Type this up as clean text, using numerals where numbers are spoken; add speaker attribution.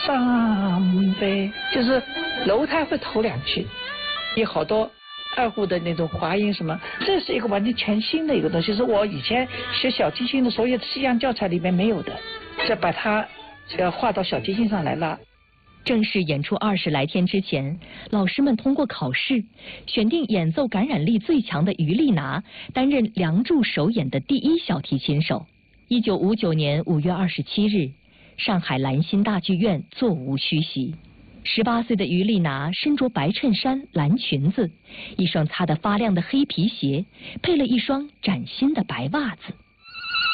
Speaker 1: 上呗，就是楼它会头两句，有好多二胡的那种滑音什么，这是一个完全全新的一个东西，是我以前学小提琴的所有的西洋教材里面没有的，再把它画到小提琴上来了。
Speaker 2: 正式演出20来天之前，老师们通过考试选定演奏感染力最强的于丽娜担任《梁祝》首演的第一小提琴手。1959年5月27日，上海兰心大剧院座无虚席。18岁的于丽娜身着白衬衫、蓝裙子，一双擦得发亮的黑皮鞋，配了一双崭新的白袜子。